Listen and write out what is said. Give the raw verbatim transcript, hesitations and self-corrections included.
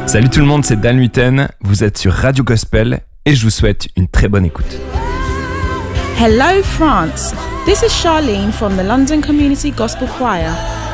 Salut tout le monde, c'est Dan Huiten, vous êtes sur Radio Gospel et je vous souhaite une très bonne écoute. Hello France, this is Charlene from the London Community Gospel Choir